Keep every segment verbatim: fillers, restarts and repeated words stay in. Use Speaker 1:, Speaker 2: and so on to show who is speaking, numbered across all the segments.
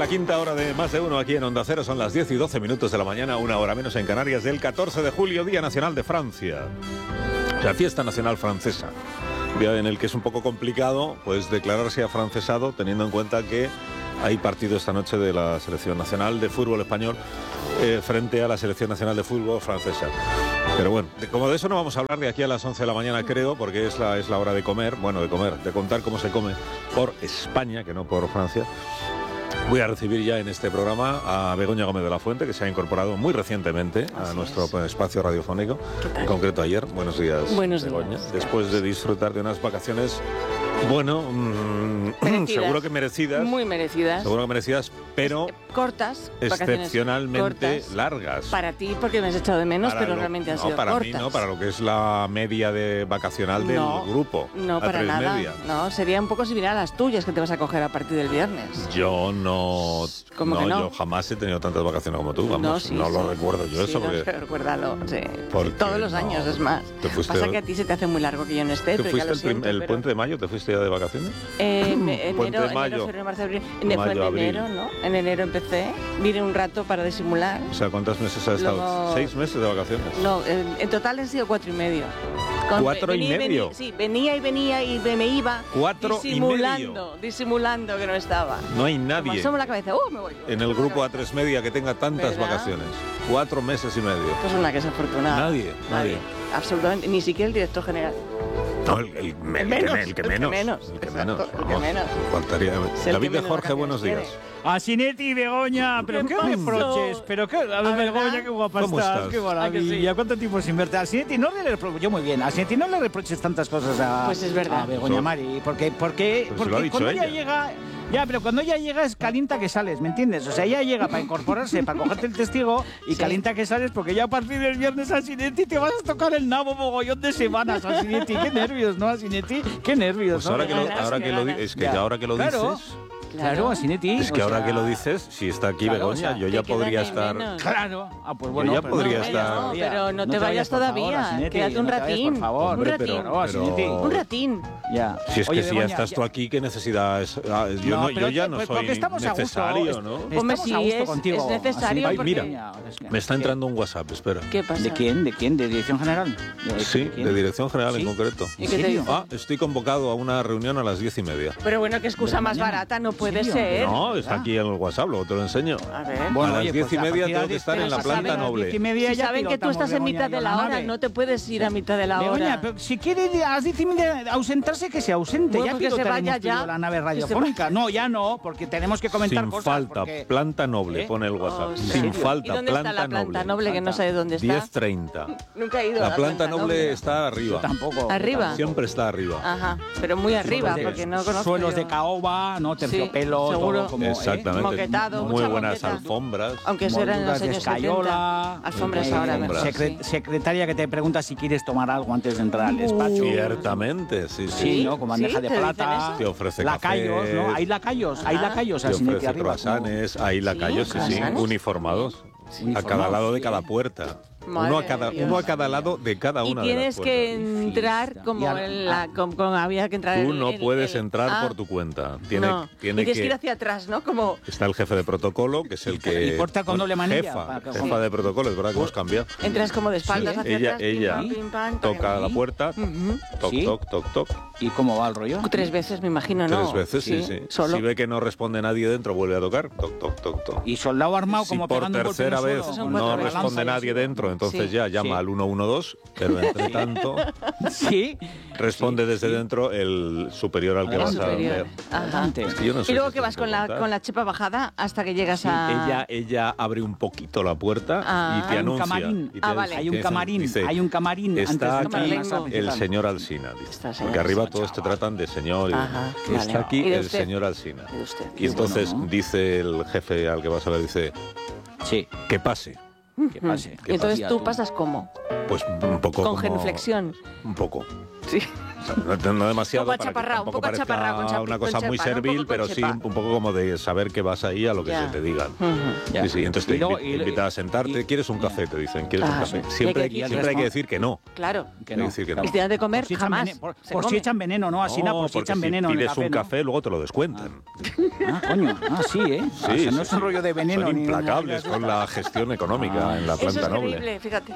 Speaker 1: la quinta hora de Más de Uno aquí en Onda Cero. Son las diez y doce minutos de la mañana, una hora menos en Canarias, del catorce de julio, Día Nacional de Francia. La fiesta nacional francesa. Día en el que es un poco complicado pues declararse afrancesado, teniendo en cuenta que hay partido esta noche de la Selección Nacional de Fútbol Español eh, frente a la Selección Nacional de Fútbol Francesa. Pero bueno, de, como de eso no vamos a hablar de aquí a las once de la mañana, creo, porque es la, es la hora de comer, bueno, de comer, de contar cómo se come por España, que no por Francia. Voy a recibir ya en este programa a Begoña Gómez de la Fuente, que se ha incorporado muy recientemente a
Speaker 2: Así
Speaker 1: nuestro
Speaker 2: es.
Speaker 1: espacio radiofónico, en concreto ayer. Buenos días,
Speaker 2: Buenos
Speaker 1: Begoña.
Speaker 2: días.
Speaker 1: Después de disfrutar de unas vacaciones, bueno, mmm,
Speaker 2: Merecidas.
Speaker 1: seguro que merecidas.
Speaker 2: Muy merecidas.
Speaker 1: Seguro que merecidas, pero
Speaker 2: cortas. vacaciones
Speaker 1: excepcionalmente
Speaker 2: cortas.
Speaker 1: largas.
Speaker 2: Para ti, porque me has echado de menos,
Speaker 1: Para
Speaker 2: pero
Speaker 1: lo-
Speaker 2: realmente han
Speaker 1: no,
Speaker 2: sido
Speaker 1: para
Speaker 2: cortas.
Speaker 1: mí no, para lo que es la media de vacacional del
Speaker 2: No,
Speaker 1: grupo.
Speaker 2: No,
Speaker 1: a
Speaker 2: para
Speaker 1: tres
Speaker 2: nada.
Speaker 1: media.
Speaker 2: No, sería un poco similar a las tuyas que te vas a coger a partir del viernes.
Speaker 1: Yo no,
Speaker 2: ¿Cómo
Speaker 1: no,
Speaker 2: que no?
Speaker 1: yo jamás he tenido tantas vacaciones como tú, vamos,
Speaker 2: no,
Speaker 1: no,
Speaker 2: sí,
Speaker 1: lo
Speaker 2: sí.
Speaker 1: recuerdo yo
Speaker 2: Sí,
Speaker 1: eso,
Speaker 2: no,
Speaker 1: porque
Speaker 2: pero recuérdalo, sí.
Speaker 1: Porque
Speaker 2: Todos los años,
Speaker 1: no,
Speaker 2: es más.
Speaker 1: te fuiste-
Speaker 2: Pasa que a ti se te hace muy largo que yo no esté,
Speaker 1: ¿Te
Speaker 2: pero ya
Speaker 1: fuiste
Speaker 2: lo
Speaker 1: el, prim-
Speaker 2: siento,
Speaker 1: el
Speaker 2: pero-
Speaker 1: puente de mayo? ¿Te fuiste ya de vacaciones?
Speaker 2: Eh, me-
Speaker 1: Puente
Speaker 2: enero,
Speaker 1: de mayo.
Speaker 2: enero, febrero, marzo, abril. Ne- fue
Speaker 1: Mayo,
Speaker 2: en
Speaker 1: abril.
Speaker 2: enero, ¿no? En enero empecé. Vine un rato para disimular.
Speaker 1: O sea, ¿cuántos meses has estado?
Speaker 2: Luego-
Speaker 1: ¿Seis meses de vacaciones?
Speaker 2: No, en, en total han sido cuatro y medio.
Speaker 1: ¿Cuatro y
Speaker 2: venía
Speaker 1: medio?
Speaker 2: venía- sí, venía y venía y me, me iba
Speaker 1: Cuatro y
Speaker 2: disimulando,
Speaker 1: medio.
Speaker 2: disimulando que no estaba.
Speaker 1: No hay
Speaker 2: Como
Speaker 1: nadie
Speaker 2: asomo la cabeza, ¡uh, me voy!
Speaker 1: en el grupo A tres Media que tenga tantas
Speaker 2: ¿Verdad?
Speaker 1: vacaciones. Cuatro meses y medio.
Speaker 2: Pues una que es afortunada.
Speaker 1: Nadie, nadie.
Speaker 2: Absolutamente, ni siquiera el director general.
Speaker 1: No, el, el- el que,
Speaker 2: menos,
Speaker 1: me- el que
Speaker 2: el que
Speaker 1: menos.
Speaker 2: menos,
Speaker 1: El que
Speaker 2: exacto,
Speaker 1: menos.
Speaker 2: el que
Speaker 1: vamos,
Speaker 2: menos.
Speaker 1: faltaría.
Speaker 2: Es el
Speaker 1: David
Speaker 2: que
Speaker 1: de
Speaker 2: menos
Speaker 1: Jorge, buenos días.
Speaker 2: vacaciones
Speaker 3: Asinetti y Begoña, pero
Speaker 2: ¿Qué
Speaker 3: qué
Speaker 2: pasó?
Speaker 3: reproches, pero qué, a ver,
Speaker 2: ¿A verdad?
Speaker 3: Begoña, qué guapa
Speaker 1: ¿Cómo
Speaker 3: estás,
Speaker 1: estás?
Speaker 3: qué
Speaker 2: ¿A que
Speaker 3: maravilla,
Speaker 2: sí?
Speaker 3: cuánto tiempo sin verte. Asinetti, no le reproches, yo muy bien, Asinetti, no le reproches tantas cosas a,
Speaker 2: Pues es verdad.
Speaker 3: a Begoña
Speaker 1: Eso-
Speaker 3: Mari, porque, porque,
Speaker 1: Pues se lo ha
Speaker 3: porque
Speaker 1: dicho
Speaker 3: cuando ella
Speaker 1: ella.
Speaker 3: llega, ya, pero cuando ella llega es calienta que sales, ¿me entiendes? O sea, ella llega para incorporarse, para cogerte el testigo y
Speaker 2: Sí.
Speaker 3: calienta que sales porque ya a partir del viernes, Asinetti, te vas a tocar el nabo mogollón de semanas, Asinetti, qué nervios, ¿no, Asinetti? Qué nervios,
Speaker 1: Pues
Speaker 3: ¿no?
Speaker 1: ahora que lo,
Speaker 2: ganas,
Speaker 1: ahora
Speaker 2: qué
Speaker 1: que lo di-
Speaker 2: ganas.
Speaker 1: es que
Speaker 3: Ya.
Speaker 1: ahora que lo
Speaker 3: Claro.
Speaker 1: dices,
Speaker 3: Claro, Asinetti.
Speaker 1: es que
Speaker 3: o
Speaker 1: ahora
Speaker 3: sea,
Speaker 1: que lo dices, si está aquí
Speaker 3: claro,
Speaker 1: Begoña,
Speaker 3: o sea,
Speaker 1: yo ya
Speaker 2: te queda
Speaker 1: podría
Speaker 2: ni
Speaker 1: estar.
Speaker 2: menos.
Speaker 3: Claro. Ah, pues bueno,
Speaker 1: ya
Speaker 3: pero
Speaker 1: podría
Speaker 3: no,
Speaker 1: estar-
Speaker 2: No, pero no te vayas
Speaker 3: por favor,
Speaker 2: todavía,
Speaker 3: Asinetti,
Speaker 2: quédate un
Speaker 3: no te vayas,
Speaker 2: ratín.
Speaker 3: por favor.
Speaker 1: Hombre,
Speaker 2: un
Speaker 1: pero-
Speaker 2: ratín.
Speaker 1: pero-
Speaker 3: Asinetti.
Speaker 2: Un ratín.
Speaker 3: Ya.
Speaker 1: Si es
Speaker 3: Oye,
Speaker 1: que si ya
Speaker 3: Begoña,
Speaker 1: estás tú aquí, ¿qué necesidad es? Ah, yo no,
Speaker 3: pero
Speaker 1: yo ya
Speaker 3: que-
Speaker 1: no
Speaker 3: pues
Speaker 1: soy
Speaker 3: porque estamos a gusto,
Speaker 1: necesario,
Speaker 3: est-
Speaker 1: ¿no?
Speaker 3: Estamos
Speaker 2: Hombre,
Speaker 3: a
Speaker 2: sí,
Speaker 3: gusto
Speaker 2: es-
Speaker 3: contigo.
Speaker 2: es necesario
Speaker 3: Asinetti.
Speaker 1: Ay, mira,
Speaker 3: Begoña, es que-
Speaker 1: Me está
Speaker 3: ¿qué?
Speaker 1: entrando un WhatsApp, espera.
Speaker 2: ¿Qué pasa?
Speaker 3: ¿De quién? ¿De quién? ¿De Dirección General? ¿De,
Speaker 1: Sí,
Speaker 3: quién?
Speaker 1: de Dirección General en
Speaker 3: ¿Sí?
Speaker 1: concreto.
Speaker 2: ¿Y
Speaker 3: ¿En
Speaker 2: qué te
Speaker 3: serio?
Speaker 2: dice?
Speaker 1: Ah, estoy convocado a una reunión a las diez y media.
Speaker 2: Pero bueno, qué excusa
Speaker 3: ¿De
Speaker 2: más
Speaker 3: mañana?
Speaker 2: barata no
Speaker 3: ¿En
Speaker 2: puede
Speaker 3: serio?
Speaker 2: ser.
Speaker 1: No, está
Speaker 3: ¿verdad?
Speaker 1: aquí en el WhatsApp, luego te lo enseño.
Speaker 2: A ver.
Speaker 3: Bueno,
Speaker 1: a las
Speaker 3: oye,
Speaker 1: diez
Speaker 3: pues
Speaker 1: y
Speaker 3: a
Speaker 1: media
Speaker 3: partir
Speaker 1: tengo
Speaker 3: de
Speaker 1: que
Speaker 3: las
Speaker 1: estar en la
Speaker 3: diez,
Speaker 1: planta
Speaker 3: a las
Speaker 1: noble.
Speaker 3: diez y media
Speaker 2: Si
Speaker 3: ya
Speaker 2: saben que tú
Speaker 3: pilotamos,
Speaker 2: estás en mitad
Speaker 3: Begoña,
Speaker 2: de
Speaker 3: yo
Speaker 2: la hora,
Speaker 3: nave.
Speaker 2: no te puedes ir a mitad de la
Speaker 3: Begoña,
Speaker 2: hora.
Speaker 3: pero si quiere a las diez y media ausentarse, que se ausente.
Speaker 2: Bueno,
Speaker 3: ya
Speaker 2: pues que se
Speaker 3: pilotaremos
Speaker 2: vaya
Speaker 3: tú y yo
Speaker 2: ya.
Speaker 3: la nave
Speaker 2: Que se
Speaker 3: radiofónica. No, ya no, porque tenemos que comentar
Speaker 1: Sin
Speaker 3: cosas.
Speaker 1: falta,
Speaker 3: porque-
Speaker 1: planta noble,
Speaker 3: ¿Eh?
Speaker 1: pone el WhatsApp.
Speaker 2: Oh,
Speaker 1: Sin
Speaker 2: ¿serio?
Speaker 1: falta,
Speaker 2: ¿Y dónde
Speaker 1: planta
Speaker 2: está la planta
Speaker 1: noble.
Speaker 2: noble que no sé dónde está?
Speaker 1: diez treinta.
Speaker 2: Nunca he ido a
Speaker 1: La planta noble
Speaker 2: noble.
Speaker 1: está arriba.
Speaker 3: Tampoco.
Speaker 2: ¿Arriba?
Speaker 1: Siempre está arriba.
Speaker 2: Ajá, pero muy arriba,
Speaker 3: Suelos de-
Speaker 2: porque no conozco
Speaker 3: Suelos
Speaker 2: yo.
Speaker 3: de caoba, ¿no? Terciopelo,
Speaker 2: seguro.
Speaker 3: todo como, ¿eh?
Speaker 1: Exactamente.
Speaker 2: Moquetado,
Speaker 1: Muy
Speaker 2: mucha
Speaker 1: buenas
Speaker 2: moqueta.
Speaker 1: alfombras.
Speaker 2: Aunque eso era en los
Speaker 3: Molduras de
Speaker 2: años
Speaker 3: escayola,
Speaker 2: setenta. Alfombras
Speaker 3: eh,
Speaker 2: ahora mejor,
Speaker 3: secre-
Speaker 2: sí.
Speaker 3: Secretaria que te pregunta si quieres tomar algo antes de entrar al despacho.
Speaker 1: Ciertamente, sí, sí.
Speaker 3: Sí,
Speaker 2: ¿Sí?
Speaker 3: ¿no? Con bandeja
Speaker 2: ¿Sí?
Speaker 3: de
Speaker 2: ¿Te dicen
Speaker 3: plata.
Speaker 2: eso?
Speaker 1: Te ofrece
Speaker 3: lacayos,
Speaker 1: café.
Speaker 3: ¿no? Hay lacayos, hay
Speaker 2: Ajá.
Speaker 3: lacayos
Speaker 1: Te
Speaker 3: al Asinetti
Speaker 1: ofrece
Speaker 3: arriba. como-
Speaker 1: croissants, hay lacayos, sí, sí,
Speaker 2: croissants.
Speaker 1: uniformados. A
Speaker 3: Uniformados,
Speaker 1: cada lado de
Speaker 3: sí.
Speaker 1: cada puerta.
Speaker 2: Madre
Speaker 1: Uno a cada,
Speaker 2: de Dios.
Speaker 1: uno a cada lado de cada
Speaker 2: Y
Speaker 1: una de las
Speaker 2: tienes
Speaker 1: puertas.
Speaker 2: que entrar
Speaker 3: Fiesta.
Speaker 2: como
Speaker 3: Y al-
Speaker 2: en la...
Speaker 3: ah.
Speaker 2: Como, como había que entrar
Speaker 1: Tú
Speaker 2: el-
Speaker 1: no
Speaker 2: el-
Speaker 1: puedes
Speaker 2: el-
Speaker 1: entrar
Speaker 2: Ah,
Speaker 1: por tu cuenta. Tiene,
Speaker 2: no.
Speaker 1: tiene
Speaker 2: y tienes que ir
Speaker 1: que...
Speaker 2: hacia atrás, ¿no? Como...
Speaker 1: Está el jefe de protocolo, que es el que...
Speaker 3: Y porta con doble manilla,
Speaker 1: Jefa,
Speaker 3: para que-
Speaker 1: jefa de protocolo, es verdad que hemos cambiado.
Speaker 2: Entras como de espaldas
Speaker 3: Sí,
Speaker 2: hacia
Speaker 1: Ella,
Speaker 2: atrás. pim,
Speaker 1: ella
Speaker 2: pam, pim, pam,
Speaker 1: toca
Speaker 2: pam.
Speaker 1: la puerta,
Speaker 2: Ujú.
Speaker 1: toc,
Speaker 3: Sí.
Speaker 1: toc, toc, toc.
Speaker 3: ¿Y cómo va el rollo?
Speaker 2: Tres veces, me imagino, ¿no?
Speaker 1: Tres veces, sí, sí.
Speaker 2: Solo.
Speaker 1: Si ve que no responde nadie dentro, vuelve a tocar, toc, toc, toc, toc.
Speaker 3: Y soldado armado
Speaker 1: Si
Speaker 3: como
Speaker 1: por
Speaker 3: pegando un golpe en el
Speaker 1: tercera
Speaker 3: suelo,
Speaker 1: vez
Speaker 2: Son
Speaker 3: con
Speaker 2: cuatro
Speaker 1: no
Speaker 3: la
Speaker 2: veces.
Speaker 1: responde
Speaker 3: lanza y
Speaker 1: nadie
Speaker 3: así.
Speaker 1: dentro, entonces
Speaker 2: Sí.
Speaker 1: ya llama
Speaker 3: Sí.
Speaker 1: al uno uno dos, pero entre tanto
Speaker 3: Sí.
Speaker 1: responde
Speaker 3: Sí,
Speaker 1: desde
Speaker 3: sí.
Speaker 1: dentro el superior al que
Speaker 2: El
Speaker 1: vas a
Speaker 2: superior.
Speaker 1: ver.
Speaker 2: Ajá.
Speaker 3: Adelante.
Speaker 1: Es que yo no sé
Speaker 2: Y luego
Speaker 1: si
Speaker 2: que
Speaker 1: esto
Speaker 2: vas
Speaker 1: se
Speaker 2: con
Speaker 1: puede
Speaker 2: la,
Speaker 1: contar.
Speaker 2: con la chepa bajada hasta que llegas
Speaker 1: Sí,
Speaker 2: a...
Speaker 1: ella, ella abre un poquito la puerta
Speaker 2: Ah.
Speaker 1: y te
Speaker 3: Hay un
Speaker 1: anuncia.
Speaker 3: camarín.
Speaker 1: y te
Speaker 2: Ah,
Speaker 1: dice-
Speaker 2: vale.
Speaker 3: Hay un
Speaker 1: dice-
Speaker 3: camarín,
Speaker 1: dice,
Speaker 3: hay un camarín
Speaker 1: Está
Speaker 3: antes de
Speaker 1: aquí
Speaker 3: entrar a la sala
Speaker 2: el
Speaker 1: el
Speaker 3: principal.
Speaker 1: señor Alsina, dice.
Speaker 2: Está el señor
Speaker 1: Porque arriba
Speaker 2: Alsina,
Speaker 1: todos te
Speaker 2: chaval.
Speaker 1: tratan de señor. y-
Speaker 2: Ajá,
Speaker 1: está
Speaker 2: vale.
Speaker 1: aquí
Speaker 2: ¿Y de
Speaker 1: el
Speaker 2: usted?
Speaker 1: señor Alsina.
Speaker 2: De usted.
Speaker 1: Y entonces
Speaker 3: bueno, ¿no?
Speaker 1: dice el jefe al que vas a ver, dice,
Speaker 3: Sí,
Speaker 1: que pase.
Speaker 3: que pase.
Speaker 2: Y entonces
Speaker 3: Hostia,
Speaker 2: tú pasas como,
Speaker 1: Pues un poco
Speaker 2: con
Speaker 1: como-
Speaker 2: genuflexión.
Speaker 1: Un poco.
Speaker 2: Sí.
Speaker 1: O sea, no, no demasiado
Speaker 2: Un poco
Speaker 1: para que
Speaker 2: achaparrado,
Speaker 1: tampoco
Speaker 2: un poco
Speaker 1: parezca
Speaker 2: achaparrado, con chapi-
Speaker 1: una
Speaker 2: con
Speaker 1: cosa muy
Speaker 2: chapa, ¿no? Un
Speaker 1: servil,
Speaker 2: poco
Speaker 1: pero
Speaker 2: con
Speaker 1: sí
Speaker 2: chepa.
Speaker 1: un poco como de saber que vas ahí a lo que
Speaker 2: Ya.
Speaker 1: se te digan.
Speaker 2: Ujú.
Speaker 3: Ya.
Speaker 1: Sí, sí, entonces te
Speaker 3: Y luego-
Speaker 1: invi-
Speaker 3: y-
Speaker 1: te invitan a sentarte.
Speaker 3: y-
Speaker 1: ¿Quieres un café? Te dicen. ¿Quieres un
Speaker 2: Ah,
Speaker 1: café?
Speaker 2: sí.
Speaker 1: Siempre,
Speaker 2: Y hay que-
Speaker 1: siempre hay que decir que no.
Speaker 2: Claro.
Speaker 3: Que
Speaker 1: Hay que
Speaker 3: no.
Speaker 1: decir que no.
Speaker 2: Y si has de comer,
Speaker 3: Por si echan
Speaker 2: jamás.
Speaker 3: vene- por
Speaker 2: se
Speaker 3: por si
Speaker 2: come.
Speaker 3: echan veneno, ¿no? Así,
Speaker 1: No,
Speaker 3: por si
Speaker 1: porque
Speaker 3: echan
Speaker 1: si
Speaker 3: veneno en el
Speaker 1: pides
Speaker 3: café,
Speaker 1: un
Speaker 3: ¿no?
Speaker 1: café, luego te lo descuentan.
Speaker 3: Ah, coño. Ah, sí, ¿eh?
Speaker 1: Sí,
Speaker 3: o sea, no
Speaker 1: sí,
Speaker 3: es un
Speaker 1: sí.
Speaker 3: rollo de veneno.
Speaker 1: Son
Speaker 3: ni
Speaker 1: implacables con la gestión económica
Speaker 3: Ah.
Speaker 1: en la
Speaker 2: Eso
Speaker 1: planta
Speaker 2: es
Speaker 1: noble.
Speaker 2: terrible, fíjate.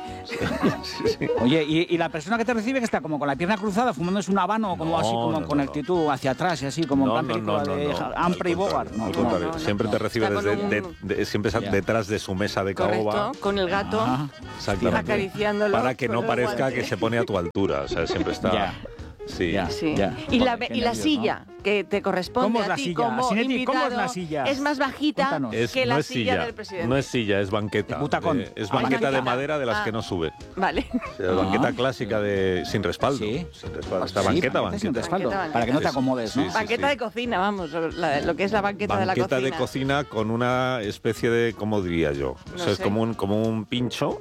Speaker 1: Sí, sí.
Speaker 3: Oye, y, y la persona que te recibe que está como con la pierna cruzada, fumándose un habano, como
Speaker 1: No,
Speaker 3: así, como
Speaker 1: no,
Speaker 3: con
Speaker 1: no,
Speaker 3: actitud hacia atrás y así, como
Speaker 1: No,
Speaker 3: en plan
Speaker 1: no, no,
Speaker 3: película
Speaker 1: no,
Speaker 3: de
Speaker 1: no.
Speaker 3: Humphrey
Speaker 1: Al
Speaker 3: Bogart.
Speaker 1: contrario,
Speaker 3: No,
Speaker 1: al
Speaker 3: no,
Speaker 1: contrario.
Speaker 2: no, no.
Speaker 1: Siempre te recibe
Speaker 2: Está con
Speaker 1: desde,
Speaker 2: un-
Speaker 1: de- de- siempre está
Speaker 3: Ya.
Speaker 1: detrás de su mesa de caoba.
Speaker 2: Correcto, con el gato,
Speaker 3: Ajá.
Speaker 1: Exactamente.
Speaker 2: acariciándolo.
Speaker 1: Para que
Speaker 2: con
Speaker 1: no
Speaker 2: el
Speaker 1: parezca
Speaker 2: guante.
Speaker 1: que se pone a tu altura. O sea, siempre está.
Speaker 3: Ya.
Speaker 1: Sí.
Speaker 3: Ya.
Speaker 2: Sí.
Speaker 3: Ya.
Speaker 2: Y la,
Speaker 3: Joder, qué
Speaker 2: y la
Speaker 3: nervios,
Speaker 2: silla que te corresponde
Speaker 3: ¿Cómo es
Speaker 2: a
Speaker 3: la
Speaker 2: ti
Speaker 3: silla?
Speaker 2: como
Speaker 3: Sinetti,
Speaker 2: invitado
Speaker 3: ¿cómo es la silla?
Speaker 2: es más bajita
Speaker 3: Cuéntanos.
Speaker 1: Es-
Speaker 2: que la
Speaker 1: no es
Speaker 2: silla,
Speaker 1: silla,
Speaker 2: del presidente.
Speaker 1: no es silla, es banqueta.
Speaker 3: Es butacón.
Speaker 1: De- es
Speaker 3: Ah,
Speaker 1: banqueta de
Speaker 2: banqueta.
Speaker 1: madera de las
Speaker 2: Ah.
Speaker 1: que no sube.
Speaker 2: Vale.
Speaker 1: O sea, banqueta clásica de sin respaldo.
Speaker 3: Sí.
Speaker 1: Sin respaldo. Esta
Speaker 3: Sí,
Speaker 1: banqueta,
Speaker 3: sin
Speaker 1: banqueta.
Speaker 3: respaldo,
Speaker 2: Banqueta,
Speaker 3: para que no te
Speaker 1: banqueta.
Speaker 3: acomodes, ¿no?
Speaker 1: Sí, sí,
Speaker 2: Banqueta
Speaker 1: sí.
Speaker 2: de cocina, vamos, la- lo que es la banqueta, de la
Speaker 1: Banqueta
Speaker 2: cocina.
Speaker 1: de cocina con una especie de, ¿cómo diría yo? O sea,
Speaker 2: No
Speaker 1: es
Speaker 2: sé.
Speaker 1: como un, como un pincho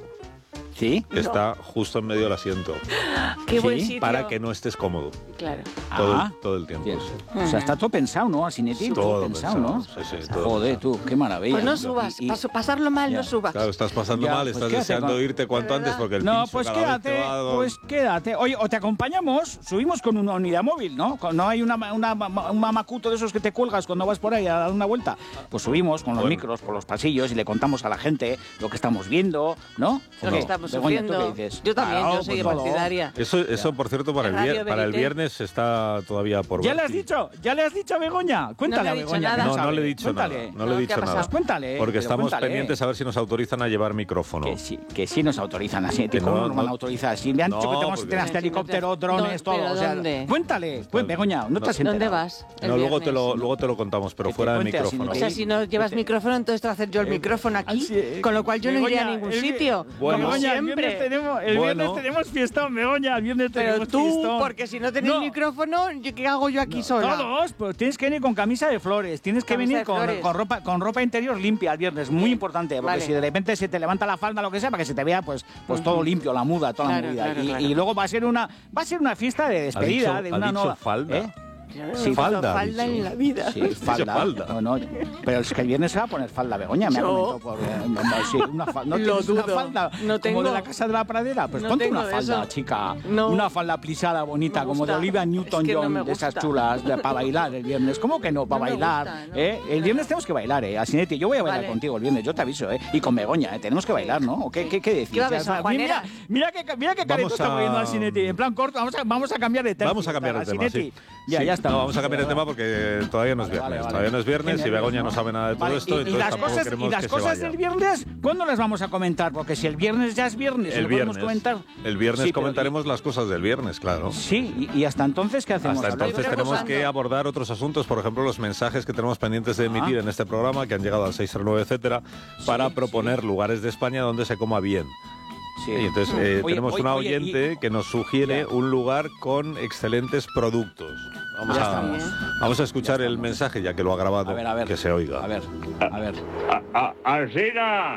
Speaker 3: Sí.
Speaker 1: que está justo en medio del asiento.
Speaker 2: Qué buen
Speaker 3: Sí,
Speaker 2: sitio.
Speaker 1: Para que no estés cómodo
Speaker 2: Claro.
Speaker 1: todo,
Speaker 3: Ah.
Speaker 1: el, todo el tiempo.
Speaker 3: Bien.
Speaker 1: sí.
Speaker 3: O sea, está todo pensado, ¿no? Asinetti, todo,
Speaker 1: Todo
Speaker 3: pensado,
Speaker 1: pensado,
Speaker 3: ¿no?
Speaker 1: sí, sí, todo
Speaker 3: Joder, tú, qué maravilla.
Speaker 2: Pues no subas,
Speaker 3: Y- y-
Speaker 2: paso- pasarlo mal
Speaker 3: Ya.
Speaker 2: no subas.
Speaker 1: Claro, estás pasando
Speaker 3: Ya,
Speaker 1: mal,
Speaker 3: pues
Speaker 1: estás
Speaker 3: quédate
Speaker 1: deseando
Speaker 3: con-
Speaker 1: irte cuanto
Speaker 2: ¿De
Speaker 1: antes
Speaker 2: verdad?
Speaker 1: porque el
Speaker 3: No,
Speaker 1: pincho
Speaker 3: pues
Speaker 1: cada vez
Speaker 3: quédate,
Speaker 1: te va-
Speaker 3: pues quédate. Oye, o te acompañamos, subimos con una unidad móvil, ¿no? Con- No hay una, una, un mamacuto de esos que te cuelgas cuando vas por ahí a dar una vuelta. Pues subimos con los
Speaker 1: Bueno.
Speaker 3: micros por los pasillos y le contamos a la gente lo que estamos viendo, ¿no?
Speaker 2: Lo
Speaker 3: ¿O
Speaker 2: que
Speaker 3: no?
Speaker 2: estamos
Speaker 3: Begoña, ¿tú
Speaker 2: sufriendo.
Speaker 3: qué dices?
Speaker 2: Yo también,
Speaker 3: Claro,
Speaker 2: yo soy
Speaker 3: pues todo.
Speaker 2: partidaria.
Speaker 1: Eso, eso por cierto, para el,
Speaker 2: Radio
Speaker 1: vier- para el
Speaker 2: Verité.
Speaker 1: viernes está todavía por
Speaker 3: ¿Ya
Speaker 1: ver.
Speaker 3: le has dicho? ¿Ya le has dicho a Begoña? Cuéntale
Speaker 2: No le
Speaker 3: a
Speaker 2: he dicho
Speaker 3: Begoña.
Speaker 2: nada.
Speaker 3: que
Speaker 1: No, no
Speaker 3: sabe.
Speaker 1: le he dicho
Speaker 3: Cuéntale.
Speaker 1: nada. No le he
Speaker 2: No, ¿qué
Speaker 1: dicho
Speaker 2: ha
Speaker 1: nada.
Speaker 2: pasado?
Speaker 3: Cuéntale.
Speaker 1: Porque
Speaker 3: pero
Speaker 1: estamos
Speaker 3: cuéntale.
Speaker 1: pendientes a ver si nos autorizan a llevar micrófono.
Speaker 3: Que sí, que sí nos autorizan así.
Speaker 1: Que
Speaker 3: ¿Cómo
Speaker 1: no,
Speaker 3: nos van a
Speaker 1: no.
Speaker 3: autorizar? Si le han dicho
Speaker 1: No,
Speaker 3: que tenemos que
Speaker 1: porque-
Speaker 3: tener hasta
Speaker 2: Sí, sí,
Speaker 3: helicópteros,
Speaker 2: no,
Speaker 3: drones,
Speaker 2: ¿pero
Speaker 3: todo. O sea,
Speaker 2: dónde?
Speaker 3: cuéntale. Pues, Begoña, no te has
Speaker 2: ¿Dónde
Speaker 3: enterado.
Speaker 2: vas? el
Speaker 1: No, luego te,
Speaker 2: viernes?
Speaker 1: lo, luego te lo contamos, pero
Speaker 3: Que te
Speaker 1: fuera de
Speaker 3: cuente así,
Speaker 1: micrófono.
Speaker 2: O sea, si no llevas
Speaker 3: Este-
Speaker 2: micrófono, entonces te va a hacer yo el
Speaker 3: Eh,
Speaker 2: micrófono aquí,
Speaker 3: así, eh,
Speaker 2: con lo cual yo no iré a
Speaker 3: Begoña,
Speaker 2: ningún
Speaker 3: el vi-
Speaker 2: sitio.
Speaker 1: Bueno.
Speaker 2: como
Speaker 3: Begoña, el
Speaker 2: siempre.
Speaker 3: viernes tenemos, el
Speaker 1: Bueno.
Speaker 3: viernes tenemos fiestón, Begoña, el viernes
Speaker 2: Pero
Speaker 3: tenemos
Speaker 2: tú,
Speaker 3: fiestón.
Speaker 2: porque si no tenéis
Speaker 3: No.
Speaker 2: micrófono, ¿yo ¿qué hago yo aquí sola?
Speaker 3: Todos, pues tienes que venir con camisa de flores, tienes que
Speaker 2: Camisa
Speaker 3: venir
Speaker 2: de
Speaker 3: con,
Speaker 2: flores.
Speaker 3: con ropa con ropa interior limpia el viernes, muy importante, porque
Speaker 2: Vale.
Speaker 3: si de repente se te levanta la falda lo que sea, para que se te vea pues pues todo limpio, la muda, toda
Speaker 2: Claro,
Speaker 3: la movida.
Speaker 2: claro,
Speaker 3: y,
Speaker 2: claro.
Speaker 3: y luego va a ser una va a ser una fiesta de despedida,
Speaker 1: dicho-
Speaker 3: de
Speaker 1: ha
Speaker 3: una
Speaker 1: dicho
Speaker 3: nueva
Speaker 1: falda.
Speaker 3: ¿Eh?
Speaker 2: Yo no
Speaker 3: Sí,
Speaker 2: me
Speaker 1: falda,
Speaker 2: pongo
Speaker 1: ha
Speaker 2: falda
Speaker 1: dicho.
Speaker 2: en la vida.
Speaker 3: Sí, falda.
Speaker 1: falda.
Speaker 3: No, no, pero es que el viernes se va a poner falda, Begoña, me ha
Speaker 2: Yo.
Speaker 3: comentado por... eh, no, no, sí, una falda. ¿No
Speaker 2: Lo
Speaker 3: tienes una
Speaker 2: dudo.
Speaker 3: falda
Speaker 2: No tengo.
Speaker 3: como de la Casa de la Pradera? Pues
Speaker 2: No
Speaker 3: ponte
Speaker 2: tengo
Speaker 3: una
Speaker 2: de
Speaker 3: falda,
Speaker 2: eso.
Speaker 3: chica.
Speaker 2: No.
Speaker 3: Una falda plisada bonita,
Speaker 2: Me
Speaker 3: como de
Speaker 2: gusta.
Speaker 3: Olivia
Speaker 2: Es que no
Speaker 3: Newton-John,
Speaker 2: me
Speaker 3: de esas
Speaker 2: gusta.
Speaker 3: chulas, de- para bailar el viernes. ¿Cómo que no? Para
Speaker 2: No me
Speaker 3: bailar.
Speaker 2: gusta, no.
Speaker 3: ¿eh? El viernes tenemos que bailar, ¿eh? Asinetti, yo voy a bailar
Speaker 2: Vale.
Speaker 3: contigo el viernes, yo te aviso, ¿eh? Y con Begoña, ¿eh? Tenemos que bailar, ¿no? ¿O qué, qué, qué decís?
Speaker 2: ¿Qué va a haber,
Speaker 3: Ya está.
Speaker 2: sanjuaneras?
Speaker 3: Mira, mira qué, mira qué careta
Speaker 1: Vamos
Speaker 3: está poniendo
Speaker 1: a-
Speaker 3: Asinetti. En plan corto, vamos a, vamos a cambiar de tema.
Speaker 1: Vamos a cambiar de tema, sí.
Speaker 3: Ya,
Speaker 1: Sí,
Speaker 3: ya está.
Speaker 1: No, vamos a cambiar de tema porque todavía no es
Speaker 3: Vale,
Speaker 1: viernes.
Speaker 3: vale, vale.
Speaker 1: Todavía no es viernes
Speaker 3: Qué
Speaker 1: y Begoña
Speaker 3: nervios,
Speaker 1: no sabe nada de todo
Speaker 3: Vale,
Speaker 1: esto,
Speaker 3: y, y
Speaker 1: entonces
Speaker 3: las
Speaker 1: tampoco
Speaker 3: cosas,
Speaker 1: queremos
Speaker 3: y las
Speaker 1: que se
Speaker 3: cosas
Speaker 1: vaya.
Speaker 3: del viernes, ¿cuándo las vamos a comentar? Porque si el viernes ya es viernes,
Speaker 1: El
Speaker 3: ¿lo podemos
Speaker 1: viernes.
Speaker 3: comentar?
Speaker 1: El viernes
Speaker 3: Sí, pero-
Speaker 1: comentaremos las cosas del viernes, claro.
Speaker 3: Sí, y, y hasta entonces, ¿qué hacemos?
Speaker 1: Hasta
Speaker 3: ¿Hablar?
Speaker 1: entonces
Speaker 2: Estoy
Speaker 1: tenemos
Speaker 2: reposando.
Speaker 1: que abordar otros asuntos, por ejemplo, los mensajes que tenemos pendientes de emitir
Speaker 3: Ah.
Speaker 1: en este programa, que han llegado al seis cero nueve, etcétera, para
Speaker 3: Sí,
Speaker 1: proponer lugares de España donde se coma bien.
Speaker 3: Sí.
Speaker 1: Y entonces eh,
Speaker 3: Oye,
Speaker 1: tenemos
Speaker 3: oye,
Speaker 1: una
Speaker 3: oye,
Speaker 1: oyente
Speaker 3: y-
Speaker 1: que nos sugiere
Speaker 3: Ya.
Speaker 1: un lugar con excelentes productos. Vamos,
Speaker 3: Ya
Speaker 1: a,
Speaker 3: estamos.
Speaker 1: vamos a escuchar
Speaker 3: Ya
Speaker 1: el
Speaker 3: estamos.
Speaker 1: mensaje, ya que lo ha grabado,
Speaker 3: A ver, a ver.
Speaker 1: que se oiga.
Speaker 3: A ver, a ver.
Speaker 4: A- a- Alsina,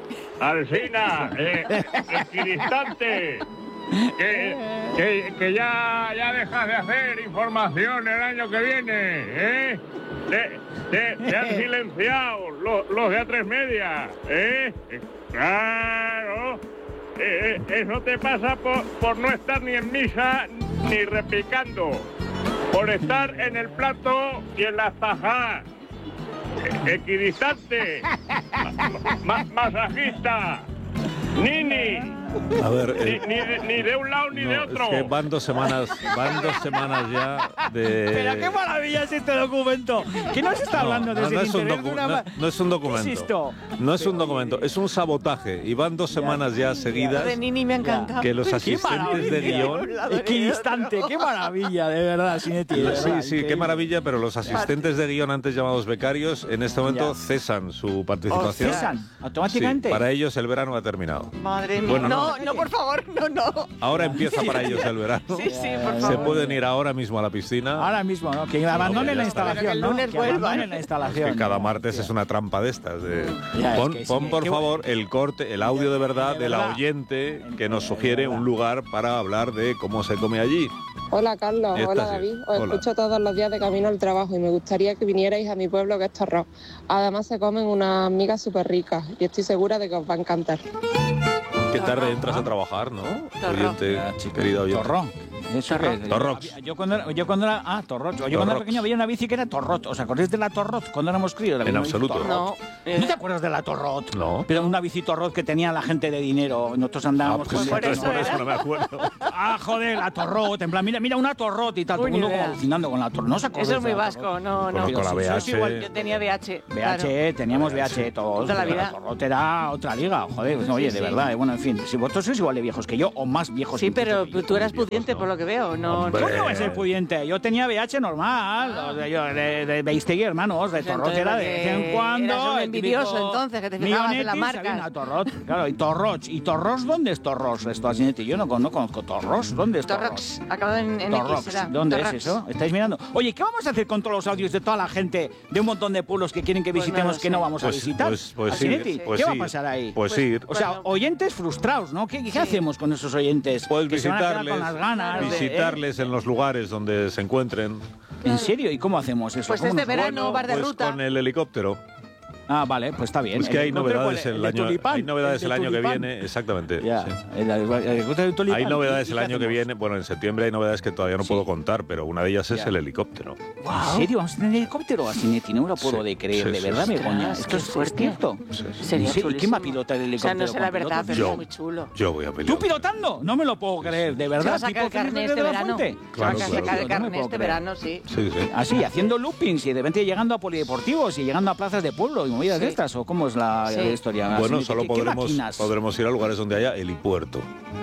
Speaker 4: Alsina, eh, equidistante, que, que, que ya, ya dejas de hacer información el año que viene, ¿eh? Te, te- te han silenciado los, los de A tres Media, ¿eh? Claro, eh, eh, eso te pasa por, por no estar ni en misa ni repicando, por estar en el plato y en las tajas. Equidistante, ma- masajista, nini,
Speaker 1: A ver,
Speaker 4: ni,
Speaker 1: eh,
Speaker 4: ni de, ni de un lado ni
Speaker 1: no,
Speaker 4: de
Speaker 1: es
Speaker 4: otro.
Speaker 1: que van dos semanas, van dos semanas ya de...
Speaker 3: Pero qué maravilla es este documento. ¿Qué nos está hablando
Speaker 1: no,
Speaker 3: desde
Speaker 1: no
Speaker 3: el
Speaker 1: es un
Speaker 3: interés de
Speaker 1: docu-
Speaker 3: una
Speaker 1: no-
Speaker 3: ma-
Speaker 1: no es un documento.
Speaker 3: ¿Qué es esto?
Speaker 1: No es un documento, es un sabotaje. Y van dos semanas ya seguidas
Speaker 2: De Nini me ha encantado.
Speaker 1: que los
Speaker 3: ¡Qué
Speaker 1: asistentes de
Speaker 3: maravilla!
Speaker 1: guión...
Speaker 3: Equidistante, qué maravilla, de verdad, Sinetti. de
Speaker 1: Sí,
Speaker 3: verdad,
Speaker 1: sí, qué
Speaker 3: increíble.
Speaker 1: maravilla, pero los asistentes de guión antes llamados becarios en este momento
Speaker 3: Ya.
Speaker 1: cesan su participación.
Speaker 3: ¿Cesan automáticamente?
Speaker 1: Sí, para ellos el verano ha terminado.
Speaker 2: Madre mía.
Speaker 1: Bueno,
Speaker 2: no,
Speaker 1: no.
Speaker 2: no, por favor, no, no.
Speaker 1: Ahora empieza para ellos el verano.
Speaker 2: Sí, sí, por
Speaker 3: Ya,
Speaker 1: Se
Speaker 2: favor.
Speaker 1: pueden ir ahora mismo a la piscina.
Speaker 3: Ahora mismo, ¿no? Que abandonen
Speaker 1: ya
Speaker 3: la
Speaker 1: está.
Speaker 2: Pero que
Speaker 3: instalación,
Speaker 2: el
Speaker 3: ¿no?
Speaker 2: lunes
Speaker 3: Que
Speaker 2: vuelvan.
Speaker 3: abandonen la instalación.
Speaker 1: Que cada
Speaker 3: Ya,
Speaker 1: martes
Speaker 3: ya.
Speaker 1: es una trampa de estas. De...
Speaker 3: Ya, es
Speaker 1: Pon,
Speaker 3: que sí,
Speaker 1: pon, por
Speaker 3: qué
Speaker 1: favor el corte, el audio de verdad
Speaker 3: De
Speaker 1: de la
Speaker 3: verdad.
Speaker 1: oyente que nos
Speaker 3: De
Speaker 1: sugiere
Speaker 3: verdad.
Speaker 1: un lugar para hablar de cómo se come allí.
Speaker 5: Hola Carlos,
Speaker 1: Esta
Speaker 5: hola
Speaker 1: sí.
Speaker 5: David, os
Speaker 1: Hola.
Speaker 5: escucho todos los días de camino al trabajo y me gustaría que vinierais a mi pueblo que es Torrós. Además se comen unas migas súper ricas y estoy segura de que os va a encantar.
Speaker 1: Qué tarde entras a trabajar, ¿no?
Speaker 2: Torró.
Speaker 1: Oyente,
Speaker 3: Ya, chica,
Speaker 1: querido oyente.
Speaker 3: Torró. Eso
Speaker 2: Torró.
Speaker 3: que-
Speaker 1: Torrox.
Speaker 3: Yo cuando era, yo cuando era, ah, Torrox. Yo cuando era
Speaker 1: Torrox.
Speaker 3: pequeño había una bici que era Torrot. ¿Os acordáis de la Torrot cuando éramos críos? Había
Speaker 1: En
Speaker 3: una bici
Speaker 1: absoluto.
Speaker 3: Torrot.
Speaker 2: No.
Speaker 3: ¿No te acuerdas de la Torrot?
Speaker 1: No.
Speaker 3: Pero una bici Torrot que tenía la gente de dinero. Nosotros
Speaker 1: Ah,
Speaker 3: andábamos
Speaker 1: pues
Speaker 3: con
Speaker 1: sí,
Speaker 2: por
Speaker 1: entonces
Speaker 2: eso
Speaker 1: por
Speaker 2: era.
Speaker 1: eso no me acuerdo.
Speaker 3: Ah, joder, la Torrot. En plan, mira, mira una Torrot y tal. Todo
Speaker 2: Uy,
Speaker 3: el mundo
Speaker 2: ni
Speaker 3: como
Speaker 2: idea.
Speaker 3: alucinando con la Torrot. ¿No os acordáis
Speaker 2: Eso es
Speaker 3: de
Speaker 2: muy
Speaker 3: la
Speaker 2: vasco,
Speaker 3: Torrot?
Speaker 2: no, no.
Speaker 1: Conozco la
Speaker 3: Sí,
Speaker 1: V
Speaker 3: eso es
Speaker 1: H.
Speaker 3: igual.
Speaker 2: Yo tenía V H.
Speaker 3: V H, teníamos V H todos.
Speaker 2: Toda la
Speaker 3: pero
Speaker 2: vida.
Speaker 3: Torrot era otra liga, joder. Pues, oye,
Speaker 2: Sí,
Speaker 3: de
Speaker 2: sí.
Speaker 3: verdad. eh, Bueno, en fin, si vosotros sois igual de viejos que yo o más viejos.
Speaker 2: Sí, pero
Speaker 3: incluso que yo.
Speaker 2: tú eras
Speaker 1: viejos,
Speaker 2: pudiente
Speaker 1: ¿no?
Speaker 2: por lo que veo. No,
Speaker 1: Hombre.
Speaker 3: ¿Cómo no va a ser pudiente? Yo tenía V H normal, o sea, yo de, de Beistegui, hermanos, de
Speaker 2: Pues
Speaker 3: Torrot
Speaker 2: entonces
Speaker 3: era de
Speaker 2: lo
Speaker 3: vez
Speaker 2: que
Speaker 3: en cuando.
Speaker 2: eras un
Speaker 3: el
Speaker 2: envidioso,
Speaker 3: típico
Speaker 2: entonces, que te fijabas en las
Speaker 3: Millonetti,
Speaker 2: marcas.
Speaker 3: sabía una Torrot, claro, y Torroch. ¿Y Torros dónde es Torros? Esto, Asinetti, yo no, con- no conozco Torros, ¿dónde es Torros?
Speaker 2: Torrox, acabado en, en X,
Speaker 3: Torrox,
Speaker 2: será.
Speaker 3: ¿dónde
Speaker 2: Torrox.
Speaker 3: es eso? ¿Estáis mirando? Oye, ¿qué vamos a hacer con todos los audios de toda la gente de un montón de pueblos que quieren que
Speaker 2: Pues no
Speaker 3: visitemos
Speaker 2: lo
Speaker 3: que no
Speaker 2: sé.
Speaker 3: vamos a
Speaker 1: Pues,
Speaker 3: visitar?
Speaker 1: pues, pues sí,
Speaker 3: Asinetti,
Speaker 1: pues
Speaker 3: ¿qué va a
Speaker 1: sí.
Speaker 3: pasar ahí?
Speaker 1: Pues ir.
Speaker 3: O sea,
Speaker 2: Bueno.
Speaker 3: oyentes frustrados, ¿no? ¿Qué, qué
Speaker 2: Sí.
Speaker 3: hacemos con esos oyentes?
Speaker 1: Puedes
Speaker 3: que se van a quedar
Speaker 1: visitarles,
Speaker 3: con las ganas de- ¿eh?
Speaker 1: visitarles en los lugares donde se encuentren.
Speaker 3: ¿En serio? ¿Y cómo hacemos eso?
Speaker 2: Pues
Speaker 3: ¿Cómo
Speaker 2: este
Speaker 3: nos-
Speaker 2: verano vas de
Speaker 1: Pues
Speaker 2: ruta.
Speaker 1: con el helicóptero.
Speaker 3: Ah, vale, pues está bien.
Speaker 1: Es que
Speaker 3: El
Speaker 1: hay
Speaker 3: helicóptero,
Speaker 1: novedades
Speaker 3: ¿cuál es?
Speaker 1: el
Speaker 3: de
Speaker 1: año,
Speaker 3: tulipán?
Speaker 1: hay novedades
Speaker 3: de
Speaker 1: el año que
Speaker 3: tulipán.
Speaker 1: viene, exactamente.
Speaker 3: Ya,
Speaker 1: sí.
Speaker 3: el, el helicóptero de tulipán.
Speaker 1: Hay novedades
Speaker 3: ¿Y
Speaker 1: el
Speaker 3: qué
Speaker 1: año que
Speaker 3: hacemos?
Speaker 1: viene. Bueno, en septiembre hay novedades que todavía no
Speaker 3: Sí.
Speaker 1: puedo contar, pero una de ellas es
Speaker 3: Ya.
Speaker 1: el helicóptero.
Speaker 3: ¿En serio? ¿Vamos a tener helicóptero? Asinetti, no me lo puedo
Speaker 1: Sí,
Speaker 3: de creer.
Speaker 1: sí,
Speaker 3: de
Speaker 1: sí,
Speaker 3: verdad,
Speaker 1: sí.
Speaker 3: Begoña.
Speaker 2: Ostras,
Speaker 3: Esto
Speaker 2: qué
Speaker 3: es, es
Speaker 2: fuerte.
Speaker 3: cierto.
Speaker 1: Sí, sí.
Speaker 2: Sería
Speaker 3: ¿Y quién
Speaker 2: chulísimo.
Speaker 3: va a pilotar el
Speaker 2: O sea,
Speaker 3: helicóptero?
Speaker 2: no sé la
Speaker 3: con
Speaker 2: verdad,
Speaker 3: pilotos?
Speaker 2: pero
Speaker 1: Yo.
Speaker 2: es muy chulo.
Speaker 1: Yo voy a pelear.
Speaker 3: ¿Tú pilotando? No me lo puedo creer, de
Speaker 2: Se
Speaker 3: verdad.
Speaker 2: va a sacar
Speaker 3: tipo
Speaker 2: el carnet
Speaker 3: Felipe
Speaker 2: este
Speaker 3: de la
Speaker 2: verano.
Speaker 3: Fuente.
Speaker 2: Se va a
Speaker 1: Claro,
Speaker 2: sacar
Speaker 1: claro.
Speaker 2: el
Speaker 3: No me
Speaker 2: carnet
Speaker 3: puedo
Speaker 2: este
Speaker 3: creer.
Speaker 2: verano, sí.
Speaker 1: Sí, sí.
Speaker 3: Así, haciendo loopings y de repente llegando a polideportivos y llegando a plazas de pueblo y movidas
Speaker 2: Sí.
Speaker 3: de estas, ¿o cómo es la,
Speaker 2: Sí.
Speaker 3: la historia?
Speaker 1: Bueno,
Speaker 3: Asinetti?
Speaker 1: solo
Speaker 3: ¿Qué- qué
Speaker 1: podremos,
Speaker 3: máquinas?
Speaker 1: podremos ir a lugares donde haya helipuerto.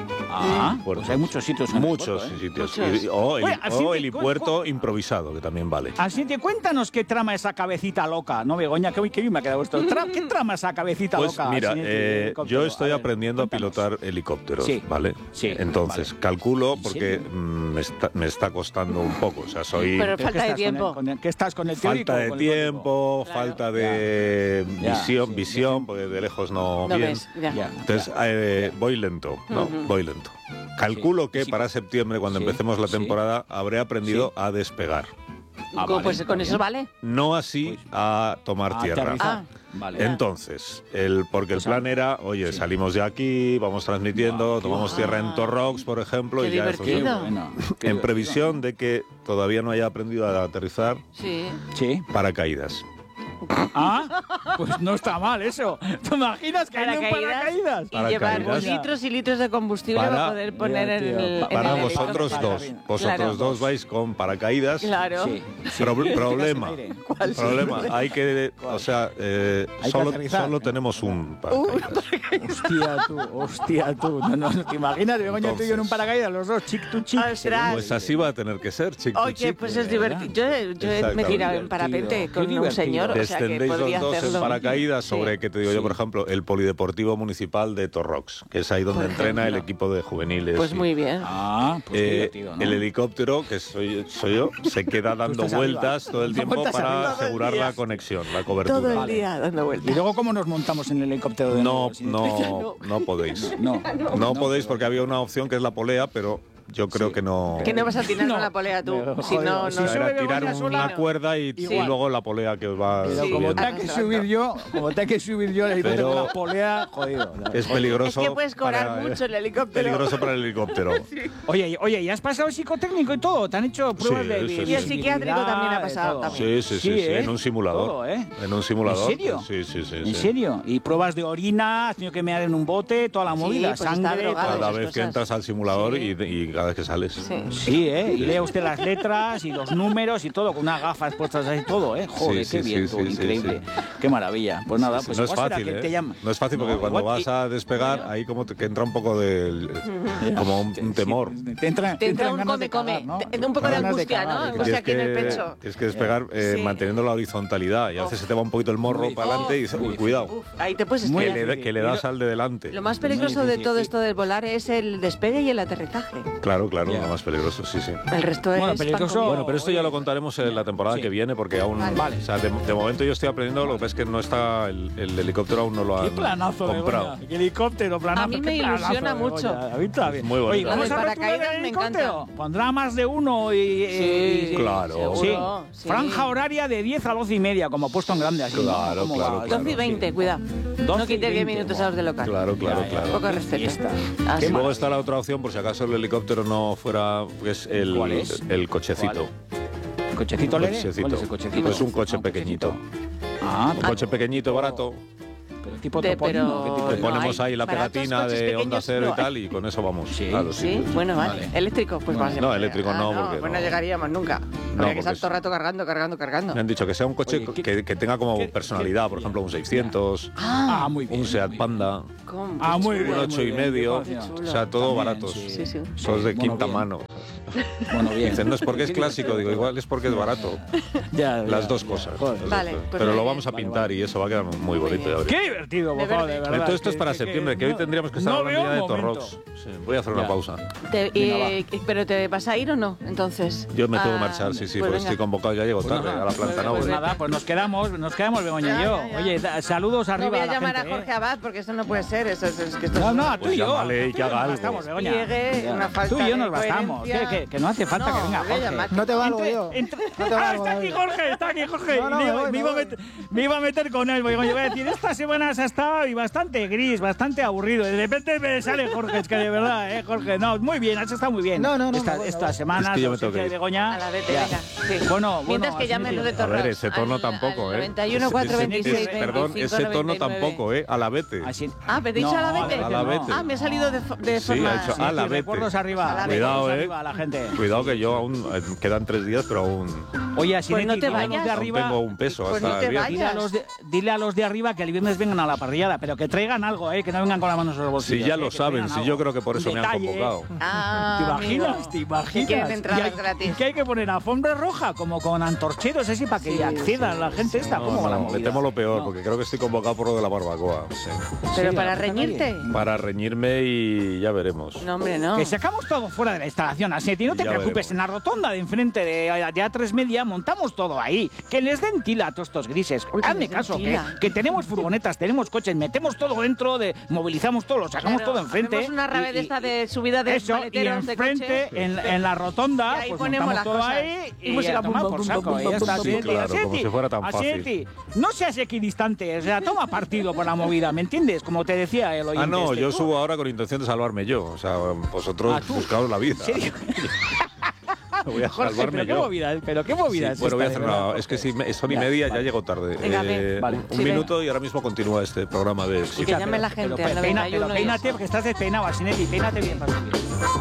Speaker 3: Ah,
Speaker 1: Puerto.
Speaker 3: pues hay muchos sitios. en el
Speaker 1: Muchos
Speaker 3: puerto, ¿eh?
Speaker 1: sitios.
Speaker 2: Muchos.
Speaker 1: Y- o, heli-
Speaker 3: Oye, así
Speaker 1: o
Speaker 3: te-
Speaker 1: helipuerto improvisado, que también vale.
Speaker 3: Así te cuéntanos qué trama esa cabecita loca, ¿no, Begoña? Qué, qué bien me ha quedado esto. Tra- ¿Qué trama esa cabecita
Speaker 1: Pues
Speaker 3: loca?
Speaker 1: mira,
Speaker 3: Asinetti,
Speaker 1: eh,
Speaker 3: helicóptero?
Speaker 1: yo estoy
Speaker 3: A ver,
Speaker 1: aprendiendo a
Speaker 3: cuéntanos.
Speaker 1: pilotar helicópteros,
Speaker 3: Sí.
Speaker 1: ¿vale?
Speaker 3: Sí,
Speaker 1: Entonces,
Speaker 3: vale.
Speaker 1: calculo
Speaker 3: ¿En
Speaker 1: porque
Speaker 3: serio?
Speaker 1: mm, me está, me está costando un poco. O sea, soy
Speaker 2: Pero
Speaker 3: ¿Pero qué
Speaker 2: falta de
Speaker 3: estás con el-
Speaker 2: tiempo.
Speaker 3: con el- ¿Qué estás con el teórico
Speaker 1: falta
Speaker 3: o
Speaker 1: de
Speaker 3: con el teórico?
Speaker 1: tiempo,
Speaker 2: Claro.
Speaker 1: falta de
Speaker 3: Ya,
Speaker 1: visión,
Speaker 3: sí,
Speaker 1: visión, porque de lejos no,
Speaker 2: No
Speaker 1: bien.
Speaker 2: ves, ya.
Speaker 3: Ya.
Speaker 1: Entonces, eh, voy lento, ¿no?
Speaker 2: Ujú.
Speaker 1: Voy lento. Calculo
Speaker 3: Sí,
Speaker 1: que
Speaker 3: sí.
Speaker 1: para septiembre, cuando
Speaker 3: Sí,
Speaker 1: empecemos la
Speaker 3: sí.
Speaker 1: temporada, habré aprendido a despegar.
Speaker 3: Ah,
Speaker 2: Co-
Speaker 3: vale,
Speaker 2: pues
Speaker 3: está
Speaker 2: con
Speaker 3: bien.
Speaker 2: eso vale.
Speaker 1: No así a tomar
Speaker 3: A
Speaker 1: tierra.
Speaker 3: aterrizar.
Speaker 2: Ah.
Speaker 3: Vale.
Speaker 2: Ya.
Speaker 1: Entonces, el, porque el
Speaker 3: Pues,
Speaker 1: plan era, oye,
Speaker 3: sí.
Speaker 1: salimos de aquí, vamos transmitiendo,
Speaker 3: Guau,
Speaker 1: tomamos
Speaker 2: qué
Speaker 1: tierra en
Speaker 2: guay.
Speaker 1: Torrox, por ejemplo,
Speaker 2: Qué
Speaker 1: y ya eso
Speaker 3: Qué
Speaker 2: divertido.
Speaker 3: bueno, qué
Speaker 1: en
Speaker 3: divertido.
Speaker 1: previsión de que todavía no haya aprendido a aterrizar
Speaker 2: Sí.
Speaker 3: Sí.
Speaker 1: paracaídas.
Speaker 3: Ah, pues no está mal eso. ¿Te imaginas que hay un
Speaker 2: Paracaídas
Speaker 3: paracaídas?
Speaker 2: y llevar
Speaker 1: Paracaídas.
Speaker 2: litros y litros de combustible
Speaker 1: Para-
Speaker 2: para poder poner
Speaker 3: Ya,
Speaker 2: en
Speaker 3: tío,
Speaker 2: el,
Speaker 3: pa-
Speaker 2: en
Speaker 1: Para
Speaker 2: el
Speaker 1: vosotros
Speaker 2: helicóptero.
Speaker 1: dos. Vosotros
Speaker 2: Claro.
Speaker 1: dos vais con paracaídas.
Speaker 2: Claro.
Speaker 3: Sí. sí.
Speaker 1: Pro-
Speaker 3: Te
Speaker 1: problema.
Speaker 3: quedas en aire.
Speaker 2: ¿Cuál sí?
Speaker 1: Problema, hay que, o sea, eh,
Speaker 3: Hay que
Speaker 1: solo,
Speaker 3: aterrizar.
Speaker 1: solo tenemos un
Speaker 2: Uh,
Speaker 1: paracaídas.
Speaker 3: Hostia tú, hostia tú. No, no, ¿te imaginas, Begoña, tú y yo en un
Speaker 1: Entonces.
Speaker 3: paracaídas, los dos, chic tú chic?
Speaker 2: Ostras.
Speaker 1: Pues así va a tener que ser, chicos.
Speaker 2: Oye, pues es
Speaker 3: de verdad.
Speaker 2: divertido. Yo, yo me he
Speaker 1: Exactamente.
Speaker 2: tirado en
Speaker 3: Divertido.
Speaker 2: parapente
Speaker 3: Qué
Speaker 2: con un
Speaker 3: divertido.
Speaker 2: señor, o sea que
Speaker 1: Descendéis
Speaker 2: podría
Speaker 1: los dos
Speaker 2: hacerlo.
Speaker 1: en paracaídas
Speaker 2: Sí.
Speaker 1: sobre, que te digo
Speaker 3: Sí.
Speaker 1: yo, por ejemplo, el Polideportivo Municipal de Torrox, que es ahí donde
Speaker 2: Por
Speaker 1: entrena el
Speaker 2: ejemplo.
Speaker 1: equipo de juveniles.
Speaker 2: Pues
Speaker 1: y-
Speaker 2: muy bien.
Speaker 3: Ah, pues qué
Speaker 1: Eh,
Speaker 3: divertido, ¿no?
Speaker 1: El helicóptero, que soy, soy yo, se queda dando
Speaker 3: estás arriba.
Speaker 1: vueltas todo el tiempo
Speaker 3: Vueltas
Speaker 1: para
Speaker 3: arriba.
Speaker 1: asegurar
Speaker 2: Todo el
Speaker 1: la
Speaker 2: día.
Speaker 1: conexión, la cobertura.
Speaker 2: Todo el
Speaker 3: Vale.
Speaker 2: día dando
Speaker 3: ¿Y
Speaker 2: vueltas.
Speaker 3: luego cómo nos montamos en el helicóptero de
Speaker 1: No,
Speaker 3: nuevo? Sí.
Speaker 1: no, no podéis.
Speaker 3: No,
Speaker 1: No podéis porque había una opción que es la polea, pero yo creo
Speaker 3: Sí.
Speaker 1: que no.
Speaker 2: Que no vas a tirar
Speaker 3: No.
Speaker 2: con la polea tú.
Speaker 3: Me
Speaker 2: Si no,
Speaker 3: jodido.
Speaker 2: no.
Speaker 3: Si
Speaker 1: O sea,
Speaker 3: sube
Speaker 1: era tirar
Speaker 3: Begoña sola,
Speaker 1: una cuerda y, y
Speaker 3: igual.
Speaker 1: luego la polea que os va
Speaker 3: Pero
Speaker 2: Sí.
Speaker 3: como
Speaker 1: subiendo.
Speaker 3: tenga que subir yo, como tenga que subir yo el helicóptero
Speaker 1: Pero-
Speaker 3: con la polea, jodido.
Speaker 1: Es peligroso.
Speaker 2: Es que puedes cobrar
Speaker 1: para-
Speaker 2: mucho el helicóptero.
Speaker 1: Peligroso para el helicóptero.
Speaker 3: Oye, oye, ¿y has pasado psicotécnico y todo? ¿Te han hecho pruebas
Speaker 1: Sí,
Speaker 3: de
Speaker 1: sí, sí.
Speaker 3: visibilidad,
Speaker 2: Y el psiquiátrico también ha
Speaker 3: de
Speaker 2: pasado
Speaker 3: todo?
Speaker 2: también.
Speaker 1: Sí, sí, sí, sí,
Speaker 3: ¿eh?
Speaker 1: en un simulador.
Speaker 3: Todo, ¿eh?
Speaker 1: En un simulador.
Speaker 3: ¿En serio?
Speaker 1: Sí, sí, sí.
Speaker 3: ¿En
Speaker 1: sí.
Speaker 3: serio? ¿Y pruebas de orina? ¿Has tenido que mear en un bote? ¿Toda la
Speaker 2: Sí,
Speaker 3: movida?
Speaker 2: pues está
Speaker 3: ¿Sangre?
Speaker 2: drogado.
Speaker 3: todo.
Speaker 1: Cada
Speaker 2: esas
Speaker 1: vez que
Speaker 2: cosas.
Speaker 1: entras al simulador
Speaker 2: Sí.
Speaker 1: y, y cada vez que sales.
Speaker 2: Sí.
Speaker 3: Sí, ¿eh? Y lee usted las letras y los números y todo, con unas gafas puestas ahí, todo, ¿eh? Joder,
Speaker 1: Sí,
Speaker 3: qué
Speaker 1: sí,
Speaker 3: bien,
Speaker 1: sí,
Speaker 3: tú,
Speaker 1: sí,
Speaker 3: increíble.
Speaker 1: sí.
Speaker 3: Qué maravilla. Pues nada, pues
Speaker 1: no es
Speaker 3: igual será
Speaker 1: fácil,
Speaker 3: que
Speaker 1: ¿eh?
Speaker 3: te llama-
Speaker 1: No es fácil porque
Speaker 3: No,
Speaker 1: cuando
Speaker 3: igual-
Speaker 1: vas a despegar, ahí como te- que entra un poco de... como un, un temor.
Speaker 3: Sí, te entra,
Speaker 2: Te entra un
Speaker 3: ganas de
Speaker 2: come,
Speaker 3: cagar,
Speaker 2: come.
Speaker 3: ¿no?
Speaker 2: Te- un poco de
Speaker 3: Ganas
Speaker 2: angustia,
Speaker 3: cagar,
Speaker 2: ¿no?
Speaker 3: de
Speaker 2: Angustia
Speaker 1: Tienes
Speaker 2: aquí en el
Speaker 1: que-
Speaker 2: pecho.
Speaker 1: Tienes que despegar eh,
Speaker 2: Sí.
Speaker 1: manteniendo la horizontalidad y a veces se te va un poquito el morro
Speaker 3: Muy
Speaker 1: para adelante y dices,
Speaker 3: muy
Speaker 1: uy, cuidado,
Speaker 2: Uf, ahí te puedes
Speaker 3: Muy
Speaker 1: que
Speaker 2: estrellar.
Speaker 1: le, que le das al de delante.
Speaker 2: Lo más peligroso de
Speaker 3: difícil,
Speaker 2: todo
Speaker 3: sí.
Speaker 2: esto del volar es el despegue y el aterrizaje.
Speaker 1: Claro, claro,
Speaker 3: Yeah.
Speaker 1: lo más peligroso, sí, sí.
Speaker 2: El resto es...
Speaker 3: Bueno,
Speaker 2: pan
Speaker 3: peligroso-
Speaker 2: comido.
Speaker 1: Bueno, pero esto ya lo contaremos en la temporada
Speaker 3: Sí.
Speaker 1: que viene, porque aún...
Speaker 2: Vale.
Speaker 1: O sea, de, de momento yo estoy aprendiendo, lo que pasa es que no está... El, el helicóptero aún no lo
Speaker 3: Qué
Speaker 1: han
Speaker 3: planazo,
Speaker 1: comprado.
Speaker 3: Begoña. Qué helicópero, planazo.
Speaker 2: A mí me
Speaker 3: qué planazo,
Speaker 2: ilusiona
Speaker 3: Begoña.
Speaker 2: mucho.
Speaker 3: A mí también.
Speaker 1: Muy bonito.
Speaker 3: Oye, vamos
Speaker 2: Lo
Speaker 3: a
Speaker 2: del
Speaker 3: ver
Speaker 2: paracaídas
Speaker 3: el
Speaker 2: me
Speaker 3: helicóptero.
Speaker 2: encanta.
Speaker 3: Pondrá más de uno y... y- y-
Speaker 1: Claro.
Speaker 3: Sí.
Speaker 2: Seguro, sí.
Speaker 3: Franja horaria de diez a doce y media, como puesto en grande así. ¿no?
Speaker 1: Claro,
Speaker 3: ¿Cómo
Speaker 1: claro,
Speaker 3: va?
Speaker 1: claro.
Speaker 2: doce y veinte,
Speaker 3: Sí.
Speaker 2: cuidado. No
Speaker 3: doce y
Speaker 2: quites diez
Speaker 3: veinte,
Speaker 2: minutos
Speaker 3: buah.
Speaker 2: a los de local.
Speaker 1: Claro, claro,
Speaker 3: Ya, ya.
Speaker 1: claro.
Speaker 2: Poco respeto.
Speaker 3: Y está.
Speaker 2: Así.
Speaker 3: Qué
Speaker 1: Y luego
Speaker 3: mal.
Speaker 1: está la otra opción, por si acaso el helicóptero no fuera, pues el,
Speaker 3: ¿Cuál es?
Speaker 1: el cochecito.
Speaker 3: ¿Cochecito leve?
Speaker 1: Cochecito.
Speaker 3: ¿Cuál es el cochecito?
Speaker 1: Pues un coche
Speaker 3: Ah,
Speaker 1: pequeñito.
Speaker 3: Ah,
Speaker 1: Un coche pequeñito, barato.
Speaker 3: pero tipo
Speaker 2: De-
Speaker 3: topolino,
Speaker 2: pero-
Speaker 3: ¿qué tipo
Speaker 1: Le
Speaker 3: de-
Speaker 2: no
Speaker 1: ponemos
Speaker 2: hay.
Speaker 1: ahí la
Speaker 2: Baratos
Speaker 1: pegatina
Speaker 2: coches
Speaker 1: de Onda
Speaker 2: pequeños
Speaker 1: Cero
Speaker 2: no
Speaker 1: y tal, y con eso vamos.
Speaker 3: Sí.
Speaker 1: Claro,
Speaker 2: Sí, bueno, vale.
Speaker 3: Vale.
Speaker 2: Eléctrico, pues
Speaker 3: Vale.
Speaker 2: más.
Speaker 1: No, eléctrico no, porque
Speaker 2: Pues
Speaker 1: no.
Speaker 2: no llegaríamos nunca.
Speaker 1: No,
Speaker 2: Habría que
Speaker 1: porque
Speaker 2: estar
Speaker 1: es-
Speaker 2: todo el rato cargando, cargando, cargando.
Speaker 1: Me han dicho que sea un coche
Speaker 3: Oye, ¿qué-
Speaker 1: que, que tenga como
Speaker 3: qué-
Speaker 1: personalidad,
Speaker 3: qué-
Speaker 1: por ejemplo, un seiscientos,
Speaker 3: Ah, muy bien.
Speaker 1: un Seat
Speaker 3: muy bien.
Speaker 1: Panda,
Speaker 2: ¿Cómo?
Speaker 3: Ah, muy
Speaker 2: Qué
Speaker 3: bien.
Speaker 1: un
Speaker 2: chulo.
Speaker 1: ocho y
Speaker 3: muy bien,
Speaker 1: medio,
Speaker 3: qué
Speaker 1: o sea, todo
Speaker 3: También,
Speaker 1: baratos.
Speaker 3: sí.
Speaker 2: Sí, sí.
Speaker 1: Son de
Speaker 3: Bueno,
Speaker 1: quinta
Speaker 3: bien.
Speaker 1: mano.
Speaker 3: Bueno, bien.
Speaker 1: Dicen, no es porque es
Speaker 3: Qué
Speaker 1: clásico, digo,
Speaker 3: divertido.
Speaker 1: igual es porque es barato.
Speaker 3: Ya,
Speaker 1: Las
Speaker 3: ya,
Speaker 1: dos
Speaker 3: ya.
Speaker 1: cosas.
Speaker 3: Joder.
Speaker 1: las dos
Speaker 2: Vale,
Speaker 1: cosas.
Speaker 2: pues
Speaker 1: Pero
Speaker 2: muy
Speaker 1: lo
Speaker 2: bien.
Speaker 1: vamos a
Speaker 3: Vale,
Speaker 1: pintar y eso va a quedar muy bonito.
Speaker 2: bien.
Speaker 1: ya verás.
Speaker 3: Qué divertido,
Speaker 2: De
Speaker 3: por favor, de
Speaker 2: verde.
Speaker 3: verdad.
Speaker 1: Entonces esto es
Speaker 3: que-
Speaker 1: para
Speaker 3: que-
Speaker 1: septiembre, que hoy
Speaker 3: no-
Speaker 1: tendríamos que estar
Speaker 3: no
Speaker 1: hablando
Speaker 3: veo
Speaker 1: ya de
Speaker 3: un momento.
Speaker 1: Torrox. Sí, voy a hacer una
Speaker 3: Ya.
Speaker 1: pausa.
Speaker 2: Te-
Speaker 3: Venga,
Speaker 2: y- ¿Pero te vas a ir o no? Entonces.
Speaker 1: Yo me tengo que
Speaker 2: Ah,
Speaker 1: marchar, sí, sí,
Speaker 2: pues
Speaker 1: porque
Speaker 2: venga.
Speaker 1: estoy convocado, ya llego
Speaker 3: Pues
Speaker 1: tarde
Speaker 3: nada,
Speaker 1: a la planta
Speaker 2: pues
Speaker 1: Naure.
Speaker 3: Pues nada, pues nos quedamos, nos quedamos Begoña y
Speaker 2: Ya,
Speaker 3: yo.
Speaker 2: ya, ya.
Speaker 3: Oye, da- saludos arriba
Speaker 2: No voy a
Speaker 3: la
Speaker 2: llamar
Speaker 3: gente,
Speaker 2: a Jorge
Speaker 3: ¿eh?
Speaker 2: Abad porque eso no puede ser. Eso, es- es que esto
Speaker 3: No,
Speaker 2: es
Speaker 3: no,
Speaker 2: un-
Speaker 3: tú y
Speaker 1: Pues
Speaker 3: yo.
Speaker 1: llámale y
Speaker 3: tú
Speaker 1: que
Speaker 3: y yo
Speaker 1: haga
Speaker 3: nos
Speaker 1: algo.
Speaker 3: bastamos, Begoña.
Speaker 2: Pliegue,
Speaker 3: Ya.
Speaker 2: una falta
Speaker 3: Tú y yo nos
Speaker 2: de
Speaker 3: bastamos. Que,
Speaker 2: coherencia.
Speaker 3: que, que no hace falta
Speaker 2: No,
Speaker 3: que venga
Speaker 2: voy a
Speaker 3: Jorge.
Speaker 2: llamar.
Speaker 6: No te valgo
Speaker 3: Entre-
Speaker 6: yo.
Speaker 3: entre-
Speaker 6: No te
Speaker 3: Ah,
Speaker 6: valgo,
Speaker 3: está aquí
Speaker 6: David.
Speaker 3: Jorge, está aquí Jorge.
Speaker 6: No, no,
Speaker 3: Y
Speaker 6: me
Speaker 3: digo,
Speaker 6: voy,
Speaker 3: me,
Speaker 6: me
Speaker 3: iba a
Speaker 6: voy.
Speaker 3: meter, me iba a meter con él. Porque yo voy a decir, esta semana se ha estado y bastante gris, bastante aburrido. Y de repente me sale Jorge. Es que de verdad, ¿eh, Jorge? No, muy bien, has estado muy bien.
Speaker 6: No, no, no,
Speaker 3: Esta,
Speaker 6: me voy, me
Speaker 3: esta
Speaker 6: voy.
Speaker 3: semana,
Speaker 1: Es que yo me
Speaker 3: ausencia
Speaker 1: tengo que
Speaker 3: de
Speaker 1: ir.
Speaker 3: Begoña.
Speaker 2: A la vete,
Speaker 3: ya.
Speaker 2: venga. Sí.
Speaker 3: Bueno, bueno,
Speaker 2: Mientras que
Speaker 3: así
Speaker 2: llamen
Speaker 3: me
Speaker 2: los de
Speaker 3: digo.
Speaker 1: A ver,
Speaker 2: Torrox.
Speaker 1: ese tono
Speaker 2: al-
Speaker 1: tampoco,
Speaker 2: al
Speaker 1: ¿eh?
Speaker 2: noventa y uno,
Speaker 1: Ese-
Speaker 2: cuatro,
Speaker 1: ese-
Speaker 2: veintiséis,
Speaker 1: ese- Perdón,
Speaker 2: veinticinco,
Speaker 1: ese tono
Speaker 2: noventa y nueve.
Speaker 1: tampoco, ¿eh? A la vete.
Speaker 3: Así-
Speaker 2: Ah, ¿me he dicho a la vete?
Speaker 1: a la vete.
Speaker 2: Ah, me ha salido de, fo- de
Speaker 1: Sí,
Speaker 2: forma...
Speaker 1: ha hecho
Speaker 3: Sí,
Speaker 1: a la
Speaker 3: sí,
Speaker 1: vete.
Speaker 3: recuerdos arriba.
Speaker 2: A la vete.
Speaker 1: Cuidado,
Speaker 3: recuerdos
Speaker 1: ¿eh?
Speaker 3: arriba a la gente.
Speaker 1: Cuidado que yo aún eh, quedan tres días, pero aún,
Speaker 3: Oye, así
Speaker 2: Pues no te vayas.
Speaker 3: de
Speaker 1: aún
Speaker 3: arriba.
Speaker 1: tengo un peso
Speaker 2: Pues
Speaker 1: hasta
Speaker 2: no te
Speaker 1: el viernes.
Speaker 3: Dile a,
Speaker 2: vayas.
Speaker 3: los de, dile a los de arriba que el viernes vengan a la parrillada, pero que traigan algo, ¿eh? Que no vengan con las manos en los
Speaker 1: Si
Speaker 3: bolsillos.
Speaker 1: ya
Speaker 3: ¿eh?
Speaker 1: lo
Speaker 3: Que
Speaker 1: saben,
Speaker 3: traigan
Speaker 1: si
Speaker 3: algo.
Speaker 1: yo creo que por eso
Speaker 3: Un
Speaker 1: me han
Speaker 3: detalle, ¿eh?
Speaker 1: convocado.
Speaker 2: Ah,
Speaker 3: ¿Te imaginas?
Speaker 2: amigo.
Speaker 3: ¿Te imaginas?
Speaker 2: Que quieren
Speaker 3: Y
Speaker 2: entradas
Speaker 3: hay-
Speaker 2: gratis.
Speaker 3: y que hay que poner alfombra roja, como con antorcheros así, para que
Speaker 2: Sí,
Speaker 3: accedan
Speaker 2: sí,
Speaker 3: la gente esta.
Speaker 1: No,
Speaker 3: ¿Cómo va la
Speaker 1: no, me
Speaker 3: movida?
Speaker 1: temo lo peor,
Speaker 3: No.
Speaker 1: porque creo que estoy convocado por lo de la barbacoa. Sí.
Speaker 2: Pero
Speaker 3: Sí,
Speaker 2: para
Speaker 3: la puta
Speaker 2: reñirte.
Speaker 3: nadie.
Speaker 1: Para reñirme y ya veremos.
Speaker 2: No, hombre, no.
Speaker 3: Que sacamos todo fuera de la instalación, así no te
Speaker 1: Ya
Speaker 3: preocupes,
Speaker 1: veremos.
Speaker 3: en la rotonda de enfrente de, de A tres Media montamos todo ahí, que les den tila a todos estos grises.
Speaker 2: Uy, que
Speaker 3: Hazme
Speaker 2: les den
Speaker 3: caso, que,
Speaker 2: tila.
Speaker 3: que tenemos furgonetas, tenemos coches, metemos todo dentro, de, movilizamos todo, lo sacamos
Speaker 2: Claro,
Speaker 3: todo enfrente.
Speaker 2: hacemos una rave
Speaker 3: y-
Speaker 2: de esta de subida de
Speaker 3: Eso, y
Speaker 2: maleteros de
Speaker 3: enfrente,
Speaker 2: coche.
Speaker 3: en, en la rotonda,
Speaker 2: Y ahí
Speaker 3: pues
Speaker 2: ponemos
Speaker 3: montamos
Speaker 2: las
Speaker 3: todo
Speaker 2: cosas.
Speaker 3: ahí
Speaker 2: Y
Speaker 3: y,
Speaker 2: música
Speaker 3: a tomar
Speaker 2: bum,
Speaker 3: por
Speaker 2: bum,
Speaker 3: saco.
Speaker 2: bum,
Speaker 3: y
Speaker 2: bum,
Speaker 3: ya está,
Speaker 2: bum,
Speaker 1: Sí,
Speaker 3: Asieti,
Speaker 1: claro, como
Speaker 3: Asieti,
Speaker 1: si fuera tan
Speaker 3: Asieti, no seas equidistante, o sea, toma partido por la movida, ¿me entiendes? Como te decía el oyente
Speaker 1: Ah, no,
Speaker 3: este.
Speaker 1: yo
Speaker 3: Tú-
Speaker 1: subo ahora con intención de salvarme yo. O sea, vosotros
Speaker 3: Ah, ¿tú?
Speaker 1: buscaos la vida.
Speaker 3: ¿En serio?
Speaker 1: Voy a
Speaker 3: Jorge,
Speaker 1: salvarme
Speaker 3: pero qué
Speaker 1: yo.
Speaker 3: movida, es- pero qué movida
Speaker 1: Sí,
Speaker 3: es
Speaker 1: bueno, voy a
Speaker 3: esta,
Speaker 1: hacer
Speaker 3: de
Speaker 1: una.
Speaker 3: verdad,
Speaker 1: Es que
Speaker 3: Jorge.
Speaker 1: si me- son y
Speaker 3: Ya,
Speaker 1: media,
Speaker 3: vale.
Speaker 1: ya llego tarde.
Speaker 2: Venga, ven.
Speaker 3: Vale.
Speaker 1: Un
Speaker 2: Sí,
Speaker 1: minuto y ahora mismo continúa este programa de.
Speaker 2: Que llame la gente
Speaker 3: pero
Speaker 2: al
Speaker 3: peina-
Speaker 2: noventa y uno
Speaker 3: pero
Speaker 2: y
Speaker 3: peínate,
Speaker 2: eso.
Speaker 3: porque estás despeinado, Asinetti, peínate bien para subir.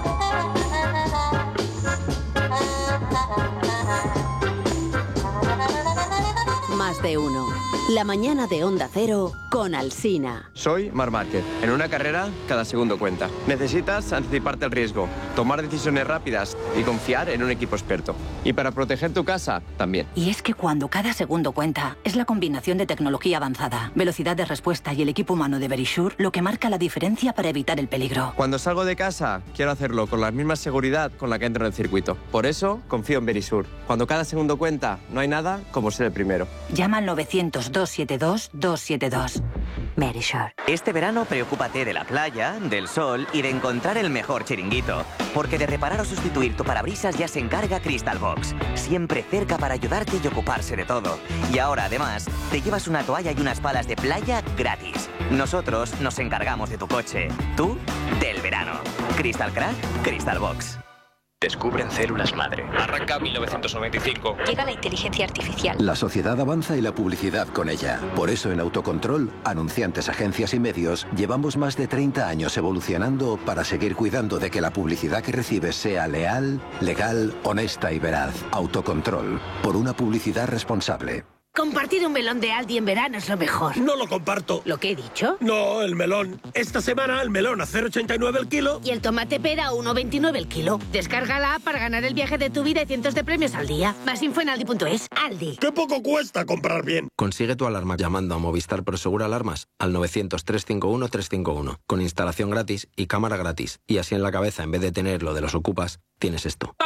Speaker 7: Más de uno. La mañana de Onda Cero con Alsina.
Speaker 8: Soy Marc Márquez. En una carrera, cada segundo cuenta. Necesitas anticiparte al riesgo, tomar decisiones rápidas y confiar en un equipo experto. Y para proteger tu casa, también.
Speaker 9: Y es que cuando cada segundo cuenta, es la combinación de tecnología avanzada, velocidad de respuesta y el equipo humano de Verisure lo que marca la diferencia para evitar el peligro.
Speaker 8: Cuando salgo de casa, quiero hacerlo con la misma seguridad con la que entro en el circuito. Por eso, confío en Verisure. Cuando cada segundo cuenta, no hay nada como ser el primero.
Speaker 9: Llama al novecientos, doscientos setenta y dos, doscientos setenta y dos. Verisure.
Speaker 10: Este verano preocúpate de la playa, del sol y de encontrar el mejor chiringuito. Porque de reparar o sustituir tu parabrisas ya se encarga Crystal Box. Siempre cerca para ayudarte y ocuparse de todo. Y ahora, además, te llevas una toalla y unas palas de playa gratis. Nosotros nos encargamos de tu coche. Tú, del verano. Crystal Crack, Crystal Box.
Speaker 11: Descubren células madre. Arranca mil novecientos noventa y cinco.
Speaker 12: Llega la inteligencia artificial.
Speaker 13: La sociedad avanza y la publicidad con ella. Por eso en Autocontrol, anunciantes, agencias y medios, llevamos más de treinta años evolucionando para seguir cuidando de que la publicidad que recibes sea leal, legal, honesta y veraz. Autocontrol, por una publicidad responsable.
Speaker 6: Compartir un melón de Aldi en verano es lo mejor.
Speaker 12: No lo comparto.
Speaker 6: ¿Lo que he dicho?
Speaker 12: No, el melón. Esta semana el melón a cero coma ochenta y nueve el kilo.
Speaker 6: Y el tomate pera a uno coma veintinueve el kilo. Descarga la app para ganar el viaje de tu vida y cientos de premios al día. Más info en aldi punto es. Aldi.
Speaker 12: ¡Qué poco cuesta comprar bien!
Speaker 14: Consigue tu alarma llamando a Movistar Prosegur Alarmas al novecientos, trescientos cincuenta y uno, trescientos cincuenta y uno. Con instalación gratis y cámara gratis. Y así en la cabeza, en vez de tener lo de los ocupas, tienes esto.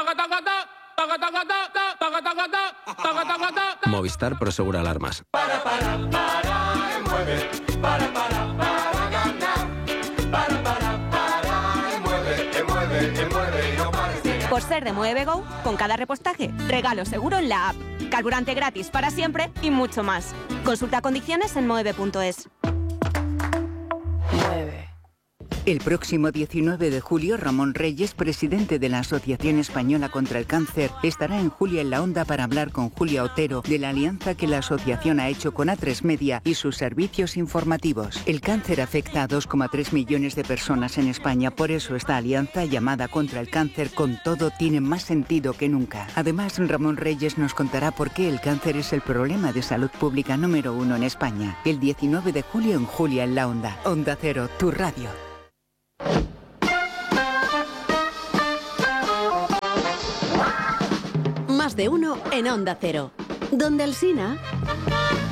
Speaker 14: Movistar Prosegur Alarmas.
Speaker 15: Para, para, para, mueve. Para, para, para ganar. Para, para, para, mueve, mueve, mueve, no pares de ganar.
Speaker 16: Por ser de Mueve Go, con cada repostaje, regalo seguro en la app. Carburante gratis para siempre y mucho más. Consulta condiciones en mueve punto es.
Speaker 17: El próximo diecinueve de julio, Ramón Reyes, presidente de la Asociación Española contra el Cáncer, estará en Julia en la Onda para hablar con Julia Otero de la alianza que la asociación ha hecho con A tres Media y sus servicios informativos. El cáncer afecta a dos coma tres millones de personas en España, por eso esta alianza llamada Contra el Cáncer con Todo tiene más sentido que nunca. Además, Ramón Reyes nos contará por qué el cáncer es el problema de salud pública número uno en España. El diecinueve de julio en Julia en la Onda. Onda Cero, tu radio.
Speaker 7: Más de uno en Onda Cero. Donde Alsina.